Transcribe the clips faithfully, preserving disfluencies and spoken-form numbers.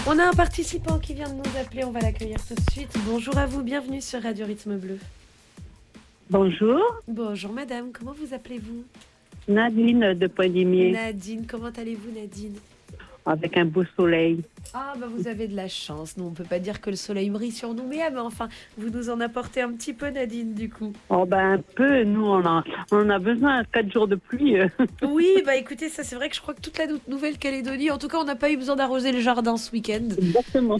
On a un participant qui vient de nous appeler, on va l'accueillir tout de suite. Bonjour à vous, bienvenue sur Radio Rythme Bleu. Bonjour. Bonjour madame, comment vous appelez-vous? Nadine de Poindimier. Nadine, comment allez-vous Nadine? Avec un beau soleil. Ah bah vous avez de la chance, nous on peut pas dire que le soleil brille sur nous, mais, ah, mais enfin, vous nous en apportez un petit peu Nadine du coup. Oh ben un peu, nous on, a, on en a besoin, quatre jours de pluie. Oui, bah écoutez, ça c'est vrai que je crois que toute la Nouvelle-Calédonie, en tout cas on n'a pas eu besoin d'arroser le jardin ce week-end. Exactement.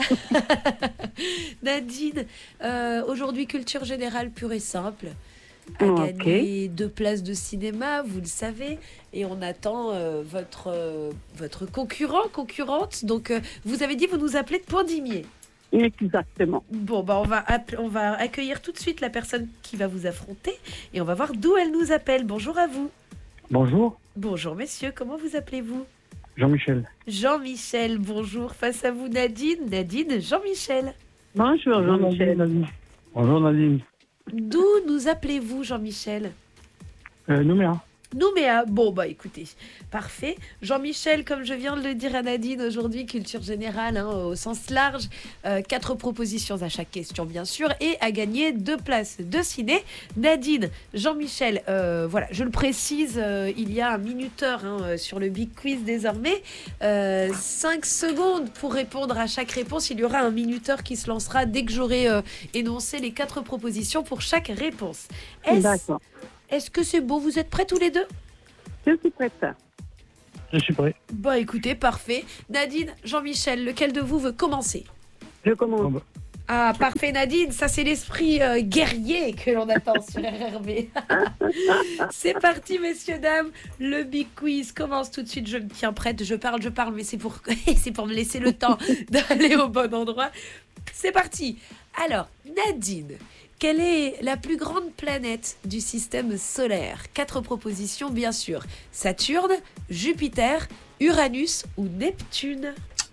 Nadine, euh, aujourd'hui culture générale pure et simple. A Okay. gagné deux places de cinéma, vous le savez, et on attend euh, votre, euh, votre concurrent, concurrente. Donc, euh, vous avez dit, vous nous appelez de Poindimier. Exactement. Bon, bah, on va, app- on va accueillir tout de suite la personne qui va vous affronter et on va voir d'où elle nous appelle. Bonjour à vous. Bonjour, Bonjour, messieurs, comment vous appelez-vous? Jean-Michel. Jean-Michel, bonjour. Face à vous, Nadine. Nadine, Jean-Michel. Bonjour Jean-Michel. Nadine. Bonjour Nadine. D'où nous appelez-vous, Jean-Michel? Euh, Nouméa. Nouméa, bon bah écoutez, parfait. Jean-Michel, comme je viens de le dire à Nadine aujourd'hui, culture générale hein, au sens large, euh, quatre propositions à chaque question bien sûr, et à gagner deux places de ciné. Nadine, Jean-Michel, euh, voilà, je le précise, euh, il y a un minuteur hein, sur le Big Quiz désormais, euh, cinq secondes pour répondre à chaque réponse. Il y aura un minuteur qui se lancera dès que j'aurai euh, énoncé les quatre propositions pour chaque réponse. Est-ce D'accord. est-ce que c'est bon? Vous êtes prêts tous les deux? Je suis prête. Je suis prêt. Bah écoutez, parfait. Nadine, Jean-Michel, lequel de vous veut commencer? Je Bon, commence. bah, Ah, parfait Nadine, ça c'est l'esprit euh, guerrier que l'on attend sur R R B. C'est parti messieurs, dames, le Big Quiz commence tout de suite, je me tiens prête, je parle, je parle, mais c'est pour, c'est pour me laisser le temps d'aller au bon endroit. C'est parti. Alors, Nadine, quelle est la plus grande planète du système solaire? Quatre propositions, bien sûr. Saturne, Jupiter, Uranus ou Neptune?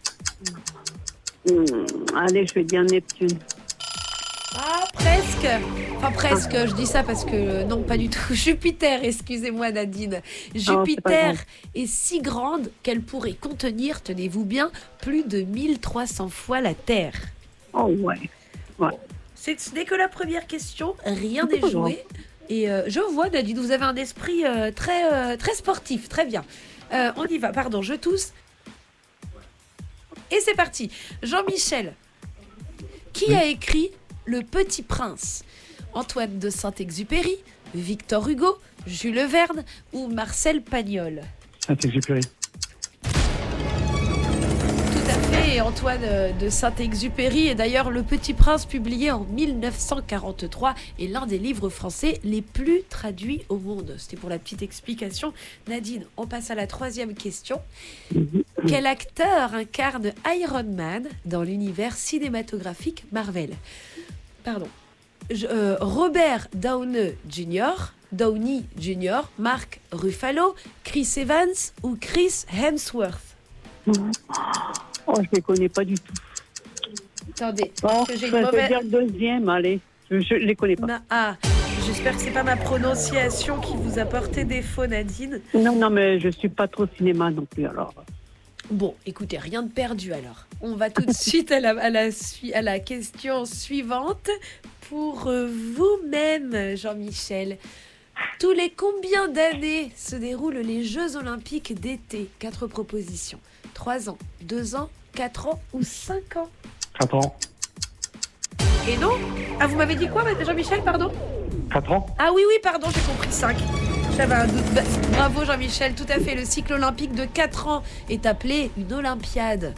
Hmm, allez, je vais dire Neptune. Ah, presque. Enfin, presque. Je dis ça parce que non, pas du tout. Jupiter, excusez-moi Nadine. Jupiter est si grande qu'elle pourrait contenir, tenez-vous bien, plus de mille trois cents fois la Terre. Oh ouais. Ouais. C'est- Ce n'est que la première question, rien n'est joué. Et euh, je vois, Nadine, vous avez un esprit euh, très, euh, très sportif, très bien. Euh, on y va, pardon, je tousse. Et c'est parti. Jean-Michel, qui a écrit Le Petit Prince? Antoine de Saint-Exupéry, Victor Hugo, Jules Verne ou Marcel Pagnol? Saint-Exupéry. Tout à fait, Antoine euh, de Saint-Exupéry. Et d'ailleurs, Le Petit Prince, publié en mille neuf cent quarante-trois, est l'un des livres français les plus traduits au monde. C'était pour la petite explication. Nadine, on passe à la troisième question. Quel acteur incarne Iron Man dans l'univers cinématographique Marvel? Pardon. Je- euh, Robert Downey Junior, Downey Junior, Mark Ruffalo, Chris Evans ou Chris Hemsworth? Oh, je les connais pas du tout. Attendez, Bon, que je j'ai une vais mauvaise... dire le deuxième, allez. Je, je les connais pas. Ma- Ah, j'espère que c'est pas ma prononciation qui vous a porté défaut, Nadine. Non, non, mais je suis pas trop cinéma non plus, alors. Bon, écoutez, rien de perdu alors. On va tout de suite à la, à la, sui- à la question suivante. Pour euh, vous-même, Jean-Michel, tous les combien d'années se déroulent les Jeux Olympiques d'été? Quatre propositions. Trois ans, deux ans, quatre ans ou cinq ans? quatre ans. Et non? Ah, vous m'avez dit quoi, Jean-Michel, pardon? quatre ans. Ah oui, oui, pardon, j'ai compris cinq. J'avais un doute. Bah, bravo Jean-Michel, tout à fait. Le cycle olympique de quatre ans est appelé une Olympiade.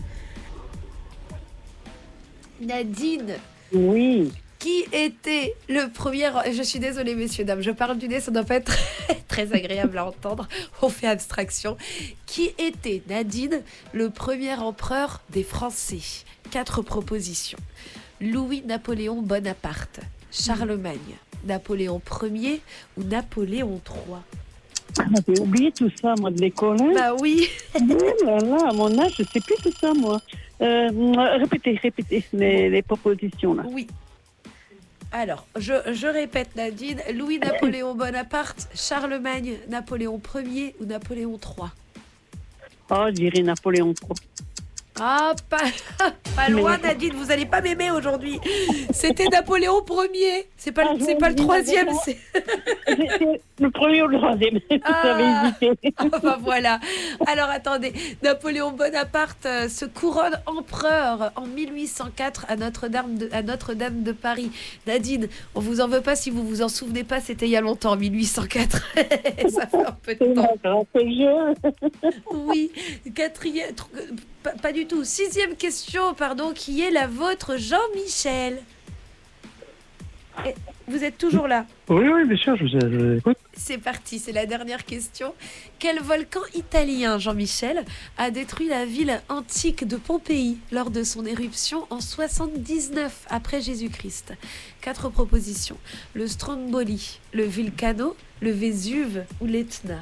Nadine, Oui. qui était le premier... Je suis désolée, messieurs, dames, je parle du nez, ça doit pas être très agréable à entendre. On fait abstraction. Qui était, Nadine, le premier empereur des Français? Quatre propositions. Louis-Napoléon Bonaparte, Charlemagne, Napoléon Ier ou Napoléon trois? J'ai oublié tout ça, moi, de l'école. Hein. Bah oui. Oh là là, à mon âge, je sais plus tout ça, moi. Euh, répétez, répétez les, les propositions, là. Oui. Alors, je, je répète, Nadine. Louis-Napoléon Bonaparte, Charlemagne, Napoléon Ier ou Napoléon trois? Oh, je dirais Napoléon trois. Ah, pas, pas loin, Nadine, vous allez pas m'aimer aujourd'hui. C'était Napoléon Ier. C'est pas, Ah, le- c'est pas le je- troisième. je- C'est... C'est le premier ou le troisième. Ah. J'avais hésité. Ah, bah voilà. Alors attendez, Napoléon Bonaparte euh, se couronne empereur en mille huit cent quatre à Notre-Dame de, à Notre-Dame de Paris. Nadine, on vous en veut pas si vous vous en souvenez pas, c'était il y a longtemps, mille huit cent quatre. Ça fait un peu de C'est temps. ma grande jeu. Oui, quatrième, tr- euh, pas, pas du tout. Sixième question, pardon, qui est la vôtre, Jean-Michel. Et vous êtes toujours là. Oui, oui, bien sûr, je vous, je vous écoute. C'est parti, c'est la dernière question. Quel volcan italien, Jean-Michel, a détruit la ville antique de Pompéi lors de son éruption en soixante-dix-neuf après Jésus-Christ? Quatre propositions. Le Stromboli, le Vulcano, le Vésuve ou l'Etna?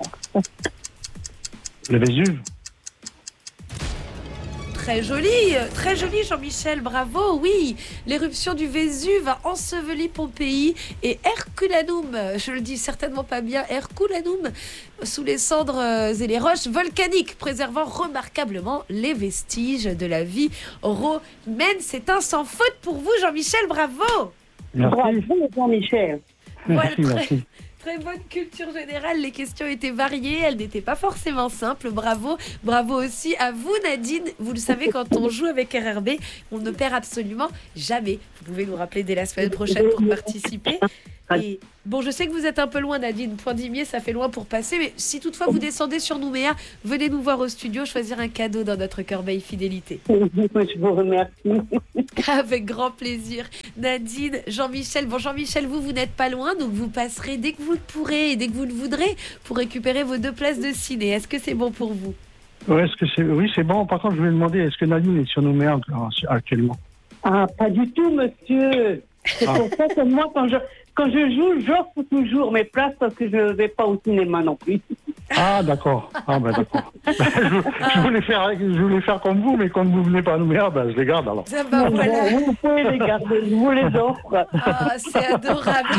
Le Vésuve. Très joli, très joli Jean-Michel, bravo, oui. L'éruption du Vésuve a enseveli Pompéi et Herculanum, je le dis certainement pas bien, Herculanum, sous les cendres euh, et les roches volcaniques, préservant remarquablement les vestiges de la vie romaine. C'est un sans faute pour vous Jean-Michel, bravo. Merci. Bravo, Jean-Michel. Voilà, Merci, très- merci. Très bonne culture générale, les questions étaient variées, elles n'étaient pas forcément simples, bravo. Bravo aussi à vous Nadine, vous le savez quand on joue avec R R B, on ne perd absolument jamais. Vous pouvez nous rappeler dès la semaine prochaine pour participer. Et bon, je sais que vous êtes un peu loin Nadine, Point d'Imier ça fait loin pour passer, mais si toutefois vous descendez sur Nouméa, venez nous voir au studio, choisir un cadeau dans notre corbeille fidélité. Je vous remercie. Avec grand plaisir. Nadine, Jean-Michel. Bon, Jean-Michel, vous, vous n'êtes pas loin, donc vous passerez dès que vous le pourrez et dès que vous le voudrez pour récupérer vos deux places de ciné. Est-ce que c'est bon pour vous? Ouais, est-ce que c'est... Oui, c'est bon. Par contre, je voulais demander, est-ce que Nadine est surnommée en- en- actuellement? Ah, pas du tout, monsieur. C'est Ah. pour ça que moi, quand je, quand je joue, j'offre toujours mes places parce que je ne vais pas au cinéma non plus. Ah, d'accord. Ah, ben d'accord. je, je voulais faire, je voulais faire comme vous, mais comme vous venez pas à Nouméa, ben, je les garde alors. Ça va, Bon, voilà. vous pouvez les garder, je vous les offre. Ah, c'est adorable.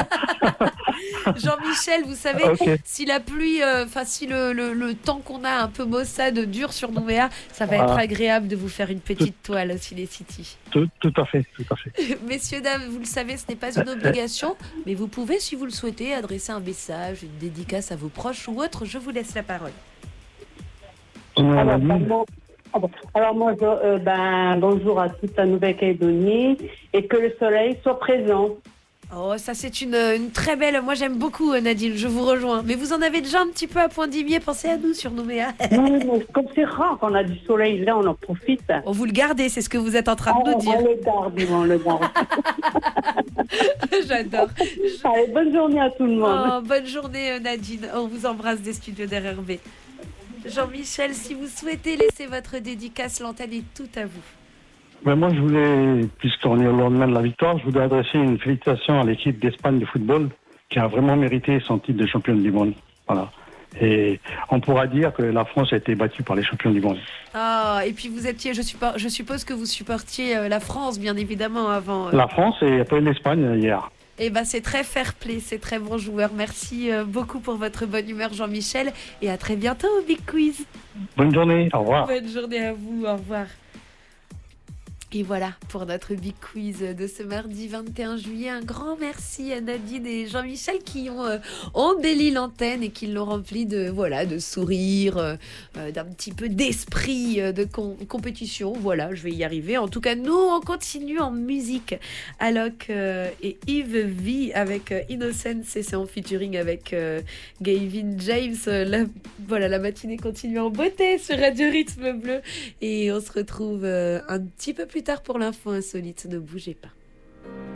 Jean-Michel, vous savez, Ok. si la pluie, euh, enfin si le, le, le temps qu'on a un peu maussade dure sur Nouméa, ça va être Ah. agréable de vous faire une petite toile au Ciné City. Tout, tout à fait, tout à fait. Messieurs, dames, vous le savez, ce n'est pas une obligation, mais vous pouvez, si vous le souhaitez, adresser un message, une dédicace à vos proches ou autres. Je vous laisse la parole. Euh, Alors, ben, Nadine, moi, ah bon. Alors, moi, je, euh, ben, bonjour à toute la Nouvelle-Calédonie et que le soleil soit présent. Oh, ça c'est une, une très belle... Moi j'aime beaucoup euh, Nadine, je vous rejoins. Mais vous en avez déjà un petit peu à Point d'Imier, pensez à nous sur Nouméa. Oui, mais comme c'est rare qu'on a du soleil, là, on en profite. On vous le gardez, c'est ce que vous êtes en train Ah, de nous on dire. le garde, on le garde. J'adore. Allez, bonne journée à tout le monde. Oh, bonne journée euh, Nadine, on vous embrasse des studios d'R R B. Jean-Michel, si vous souhaitez laisser votre dédicace, l'antenne est toute à vous. ben, moi, je voulais, puisqu'on est au lendemain de la victoire, je voudrais adresser une félicitation à l'équipe d'Espagne de football qui a vraiment mérité son titre de championne du monde. Voilà. Et on pourra dire que la France a été battue par les champions du monde. Ah, et puis vous étiez, je, suppo- je suppose que vous supportiez euh, la France, bien évidemment, avant. euh. La France et après l'Espagne hier. Eh ben, c'est très fair play, c'est très bon joueur. Merci euh, beaucoup pour votre bonne humeur, Jean-Michel, et à très bientôt au Big Quiz. Bonne journée, au revoir. Bonne journée à vous, au revoir. Et voilà pour notre Big Quiz de ce mardi vingt et un juillet. Un grand merci à Nadine et Jean-Michel qui ont euh, embelli l'antenne et qui l'ont rempli de, voilà, de sourires, euh, euh, d'un petit peu d'esprit euh, de com- compétition. Voilà, je vais y arriver. En tout cas, nous, on continue en musique. Alok euh, et Yves V avec euh, Innocence et c'est en featuring avec euh, Gavin James. Euh, la, voilà, la matinée continue en beauté sur Radio Rythme Bleu. Et on se retrouve euh, un petit peu plus tard pour l'info insolite. Ne bougez pas.